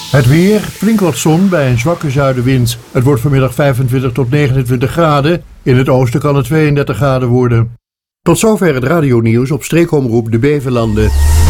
Het weer, flink wat zon bij een zwakke zuidenwind. Het wordt vanmiddag 25 tot 29 graden. In het oosten kan het 32 graden worden. Tot zover het radionieuws op streekomroep De Beverlanden.